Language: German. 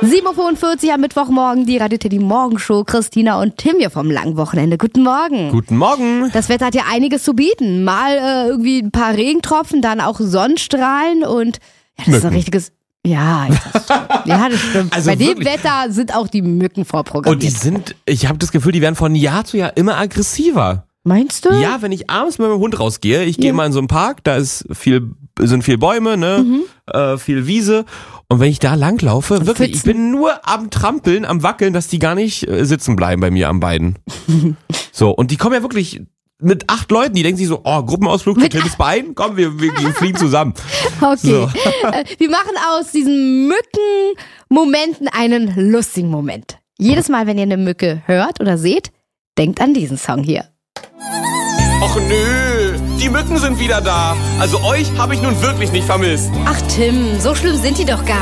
7.45 Uhr am Mittwochmorgen, die Radio Teddy Morgenshow. Christina und Tim hier vom langen Wochenende. Guten Morgen. Guten Morgen. Das Wetter hat ja einiges zu bieten. Mal irgendwie ein paar Regentropfen, dann auch Sonnenstrahlen und ja, das ist ein richtiges... Ja, das stimmt. Also bei dem wirklich. Wetter sind auch die Mücken vorprogrammiert. Und ich habe das Gefühl, die werden von Jahr zu Jahr immer aggressiver. Meinst du? Ja, wenn ich abends mit meinem Hund rausgehe, ich gehe mal in so einen Park, da sind viel Bäume, ne, viel Wiese. Und wenn ich da langlaufe, wirklich, ich bin nur am Trampeln, am Wackeln, dass die gar nicht sitzen bleiben bei mir am Bein. So, und die kommen ja wirklich mit 8 Leuten, die denken sich so, oh, Gruppenausflug zu Tims Bein, komm, wir fliegen zusammen. Okay. So. Wir machen aus diesen Mückenmomenten einen lustigen Moment. Jedes Mal, wenn ihr eine Mücke hört oder seht, denkt an diesen Song hier. Och nö, die Mücken sind wieder da. Also euch habe ich nun wirklich nicht vermisst. Ach Tim, so schlimm sind die doch gar